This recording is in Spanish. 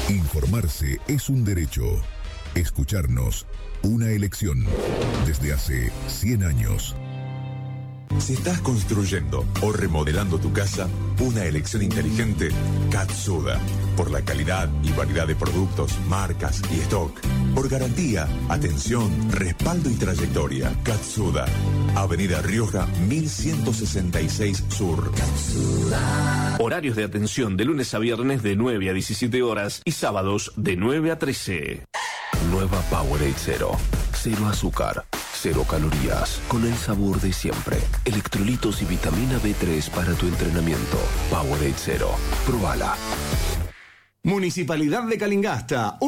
Informarse es un derecho. Escucharnos, una elección. Desde hace 100 años. Si estás construyendo o remodelando tu casa, una elección inteligente, Katsuda. Por la calidad y variedad de productos, marcas y stock. Por garantía, atención, respaldo y trayectoria. Katsuda. Avenida Rioja, 1166 Sur. Katsuda. Horarios de atención de lunes a viernes de 9 a 17 horas y sábados de 9 a 13. Nueva Powerade Zero. Cero azúcar, cero calorías, con el sabor de siempre. Electrolitos y vitamina B3 para tu entrenamiento. Powerade Zero. Probala. Municipalidad de Calingasta.